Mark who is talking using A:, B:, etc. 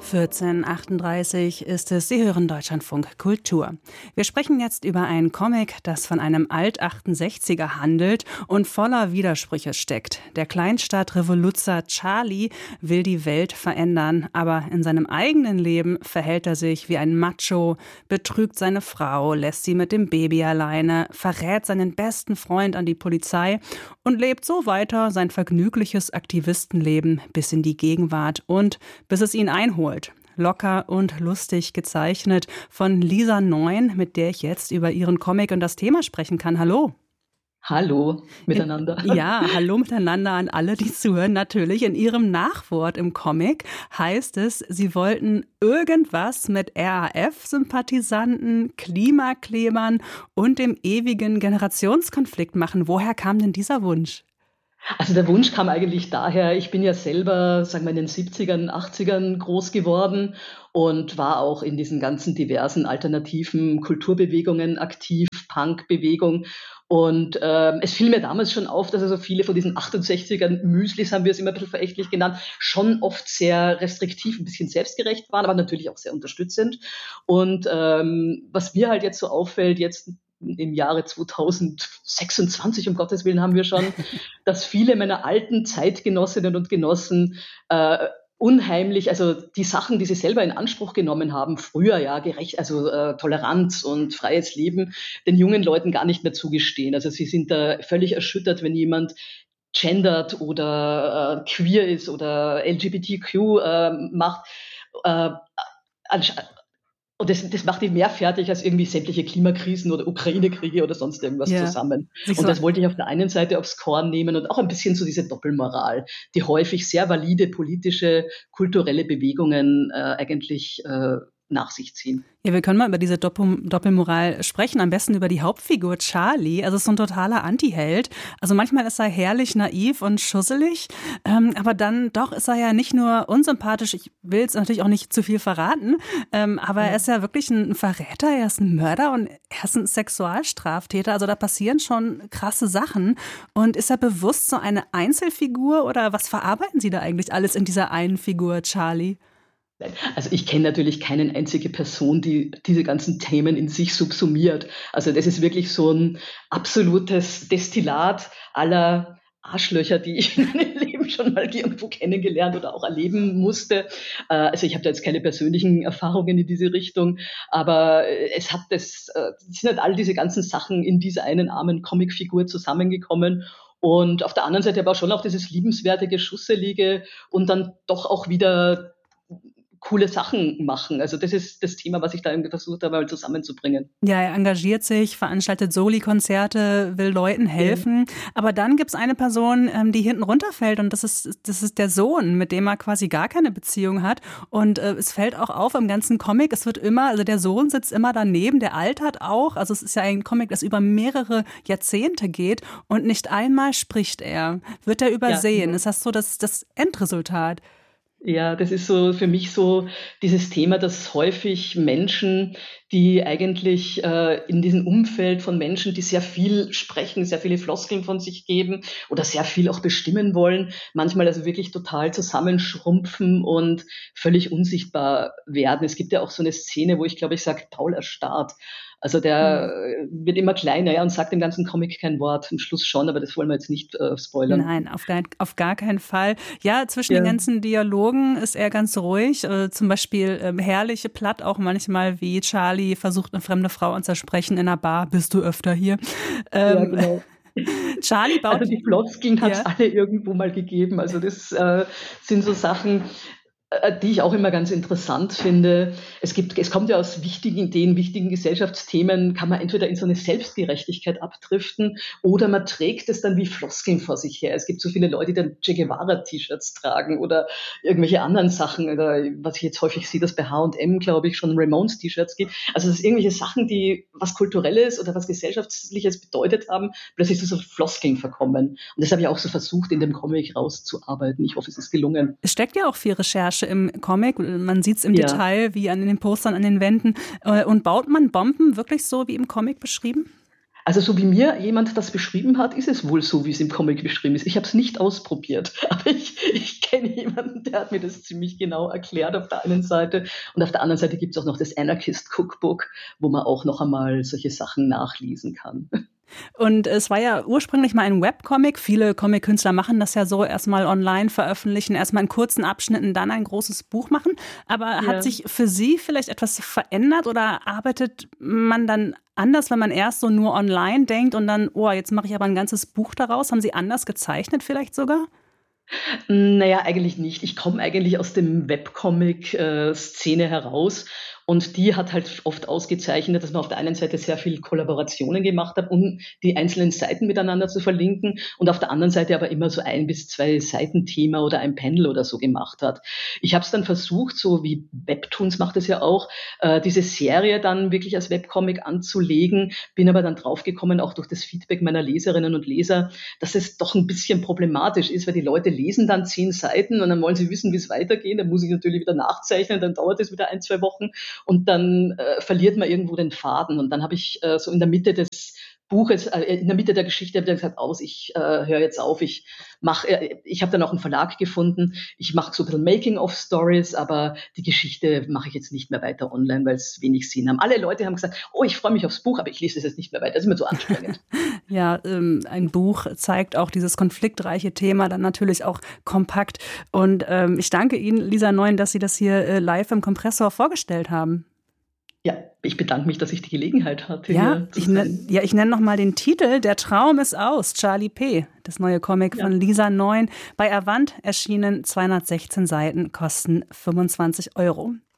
A: 14:38 ist es. Sie hören Deutschlandfunk Kultur. Wir sprechen jetzt über einen Comic, das von einem Alt-68er handelt und voller Widersprüche steckt. Der Kleinstadt-Revoluzzer Charlie will die Welt verändern, aber in seinem eigenen Leben verhält er sich wie ein Macho, betrügt seine Frau, lässt sie mit dem Baby alleine, verrät seinen besten Freund an die Polizei und lebt so weiter sein vergnügliches Aktivistenleben bis in die Gegenwart und bis es ihn einholt. Locker und lustig gezeichnet von Lisa Neun, mit der ich jetzt über ihren Comic und das Thema sprechen kann. Hallo.
B: Hallo miteinander.
A: Hallo miteinander an alle, die zuhören. Natürlich, in ihrem Nachwort im Comic heißt es, sie wollten irgendwas mit RAF-Sympathisanten, Klimaklebern und dem ewigen Generationskonflikt machen. Woher kam denn dieser Wunsch?
B: Also der Wunsch kam eigentlich daher, ich bin ja selber, sagen wir in den 70ern, 80ern groß geworden und war auch in diesen ganzen diversen alternativen Kulturbewegungen aktiv, Punkbewegung. Und es fiel mir damals schon auf, dass also viele von diesen 68ern Müslis, haben wir es immer ein bisschen verächtlich genannt, schon oft sehr restriktiv, ein bisschen selbstgerecht waren, aber natürlich auch sehr unterstützend. Und was mir halt jetzt so auffällt, jetzt im Jahre 2026, um Gottes Willen, haben wir schon, dass viele meiner alten Zeitgenossinnen und Genossen unheimlich, also die Sachen, die sie selber in Anspruch genommen haben, früher ja Toleranz und freies Leben, den jungen Leuten gar nicht mehr zugestehen. Also sie sind da völlig erschüttert, wenn jemand gendert oder queer ist oder LGBTQ macht. Und das macht ihn mehr fertig als irgendwie sämtliche Klimakrisen oder Ukraine-Kriege oder sonst irgendwas zusammen. Und das wollte ich auf der einen Seite aufs Korn nehmen und auch ein bisschen so diese Doppelmoral, die häufig sehr valide politische, kulturelle Bewegungen eigentlich nach sich ziehen.
A: Ja, wir können mal über diese Doppelmoral sprechen, am besten über die Hauptfigur Charlie. Also es ist so ein totaler Antiheld. Also manchmal ist er herrlich naiv und schusselig, aber dann doch ist er ja nicht nur unsympathisch, ich will jetzt natürlich auch nicht zu viel verraten, aber er ist ja wirklich ein Verräter, er ist ein Mörder und er ist ein Sexualstraftäter. Also da passieren schon krasse Sachen. Und ist er bewusst so eine Einzelfigur oder was verarbeiten Sie da eigentlich alles in dieser einen Figur Charlie?
B: Also ich kenne natürlich keine einzige Person, die diese ganzen Themen in sich subsumiert. Also das ist wirklich so ein absolutes Destillat aller Arschlöcher, die ich in meinem Leben schon mal irgendwo kennengelernt oder auch erleben musste. Also ich habe da jetzt keine persönlichen Erfahrungen in diese Richtung, aber es sind halt all diese ganzen Sachen in dieser einen armen Comicfigur zusammengekommen. Und auf der anderen Seite aber schon auch dieses liebenswerte, Geschusselige und dann doch auch wieder coole Sachen machen. Also das ist das Thema, was ich da irgendwie versucht habe, mal zusammenzubringen.
A: Ja, er engagiert sich, veranstaltet Soli-Konzerte, will Leuten helfen. Ja. Aber dann gibt es eine Person, die hinten runterfällt und das ist der Sohn, mit dem er quasi gar keine Beziehung hat. Und es fällt auch auf im ganzen Comic, also der Sohn sitzt immer daneben, der altert auch. Also es ist ja ein Comic, das über mehrere Jahrzehnte geht und nicht einmal spricht er. Wird er übersehen? Ja, genau. Ist das so das Endresultat?
B: Ja, das ist so für mich so dieses Thema, dass häufig Menschen, die eigentlich in diesem Umfeld von Menschen, die sehr viel sprechen, sehr viele Floskeln von sich geben oder sehr viel auch bestimmen wollen, manchmal also wirklich total zusammenschrumpfen und völlig unsichtbar werden. Es gibt ja auch so eine Szene, wo ich glaube, ich sage, Paul erstarrt. Also der wird immer kleiner, und sagt im ganzen Comic kein Wort. Am Schluss schon, aber das wollen wir jetzt nicht spoilern.
A: Nein, auf gar keinen Fall. Ja, zwischen den ganzen Dialogen ist er ganz ruhig. Zum Beispiel herrliche Platt auch manchmal, wie Charlie versucht, eine fremde Frau anzusprechen in einer Bar. Bist du öfter hier?
B: Ja, genau.
A: Charlie baut...
B: Also die Floskeln hat es alle irgendwo mal gegeben. Also das sind so Sachen, die ich auch immer ganz interessant finde. Es kommt ja aus wichtigen Gesellschaftsthemen, kann man entweder in so eine Selbstgerechtigkeit abdriften oder man trägt es dann wie Floskeln vor sich her. Es gibt so viele Leute, die dann Che Guevara-T-Shirts tragen oder irgendwelche anderen Sachen, oder was ich jetzt häufig sehe, dass bei H&M, glaube ich, schon Ramones-T-Shirts gibt. Also das sind irgendwelche Sachen, die was Kulturelles oder was Gesellschaftliches bedeutet haben, plötzlich so Floskeln verkommen. Und das habe ich auch so versucht, in dem Comic rauszuarbeiten. Ich hoffe, es ist gelungen.
A: Es steckt ja auch viel Recherche im Comic. Man sieht es im Detail, wie an den Postern, an den Wänden. Und baut man Bomben wirklich so wie im Comic beschrieben?
B: Also so wie mir jemand das beschrieben hat, ist es wohl so, wie es im Comic beschrieben ist. Ich habe es nicht ausprobiert, aber ich kenne jemanden, der hat mir das ziemlich genau erklärt auf der einen Seite. Und auf der anderen Seite gibt es auch noch das Anarchist Cookbook, wo man auch noch einmal solche Sachen nachlesen kann.
A: Und es war ja ursprünglich mal ein Webcomic. Viele Comic-Künstler machen das ja so, erstmal online veröffentlichen, erstmal in kurzen Abschnitten, dann ein großes Buch machen. Aber hat sich für Sie vielleicht etwas verändert oder arbeitet man dann anders, wenn man erst so nur online denkt und dann, oh, jetzt mache ich aber ein ganzes Buch daraus? Haben Sie anders gezeichnet vielleicht sogar?
B: Naja, eigentlich nicht. Ich komme eigentlich aus dem Webcomic-Szene heraus und die hat halt oft ausgezeichnet, dass man auf der einen Seite sehr viel Kollaborationen gemacht hat, um die einzelnen Seiten miteinander zu verlinken und auf der anderen Seite aber immer so 1 bis 2 Seitenthema oder ein Panel oder so gemacht hat. Ich habe es dann versucht, so wie Webtoons macht es ja auch, diese Serie dann wirklich als Webcomic anzulegen, bin aber dann draufgekommen, auch durch das Feedback meiner Leserinnen und Leser, dass es doch ein bisschen problematisch ist, weil die Leute lesen dann 10 Seiten und dann wollen sie wissen, wie es weitergeht. Dann muss ich natürlich wieder nachzeichnen, dann dauert es wieder 1, 2 Wochen und dann verliert man irgendwo den Faden. Und dann habe ich so in der Mitte des Buches, in der Mitte der Geschichte, habe ich dann gesagt, ich höre jetzt auf, ich habe dann auch einen Verlag gefunden, ich mache so ein bisschen Making-of-Stories, aber die Geschichte mache ich jetzt nicht mehr weiter online, weil es wenig Sinn haben. Alle Leute haben gesagt, ich freue mich aufs Buch, aber ich lese es jetzt nicht mehr weiter, das ist mir zu anstrengend.
A: Ja, ein Buch zeigt auch dieses konfliktreiche Thema, dann natürlich auch kompakt. Und ich danke Ihnen, Lisa Neun, dass Sie das hier live im Kompressor vorgestellt haben.
B: Ja, ich bedanke mich, dass ich die Gelegenheit hatte.
A: Ja, ich nenne noch mal den Titel. Der Traum ist aus, Charlie P., das neue Comic von Lisa Neun. Bei Avant erschienen, 216 Seiten, kosten 25 €.